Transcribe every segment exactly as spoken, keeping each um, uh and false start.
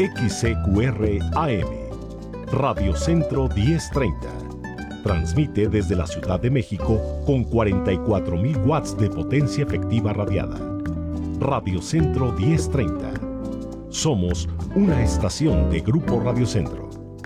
X C Q R A M, Radio Centro diez treinta. Transmite desde la Ciudad de México con cuarenta y cuatro mil watts de potencia efectiva radiada. Radio Centro diez treinta. Somos una estación de Grupo Radio Centro.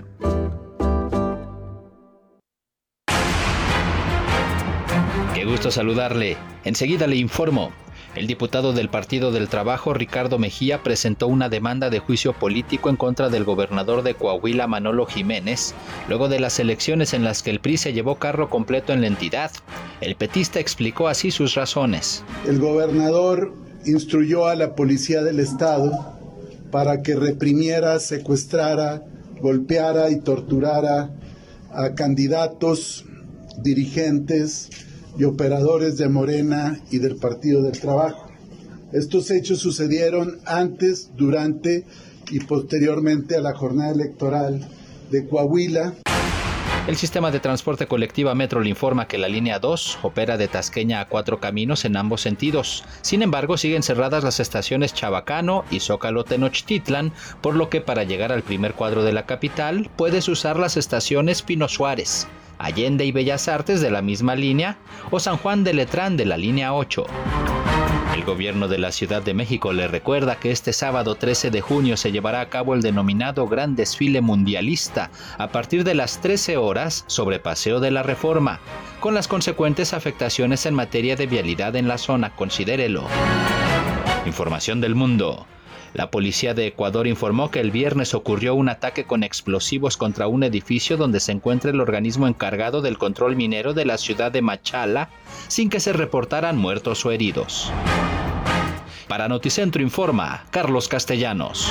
Qué gusto saludarle. Enseguida le informo. El diputado del Partido del Trabajo, Ricardo Mejía, presentó una demanda de juicio político en contra del gobernador de Coahuila, Manolo Jiménez, luego de las elecciones en las que el P R I se llevó carro completo en la entidad. El petista explicó así sus razones. El gobernador instruyó a la policía del estado para que reprimiera, secuestrara, golpeara y torturara a candidatos, dirigentes y operadores de Morena y del Partido del Trabajo. Estos hechos sucedieron antes, durante y posteriormente a la jornada electoral de Coahuila. El sistema de transporte colectiva Metro le informa que la línea dos opera de Tasqueña a Cuatro Caminos en ambos sentidos. Sin embargo, siguen cerradas las estaciones Chabacano y Zócalo Tenochtitlan, por lo que para llegar al primer cuadro de la capital puedes usar las estaciones Pino Suárez, Allende y Bellas Artes de la misma línea o San Juan de Letrán de la línea ocho. El gobierno de la Ciudad de México le recuerda que este sábado trece de junio se llevará a cabo el denominado Gran Desfile Mundialista a partir de las trece horas sobre Paseo de la Reforma, con las consecuentes afectaciones en materia de vialidad en la zona, considérelo. Información del mundo. La policía de Ecuador informó que el viernes ocurrió un ataque con explosivos contra un edificio donde se encuentra el organismo encargado del control minero de la ciudad de Machala, sin que se reportaran muertos o heridos. Para Noticentro informa Carlos Castellanos.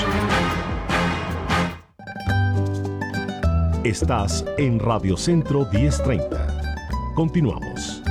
Estás en Radio Centro diez treinta. Continuamos.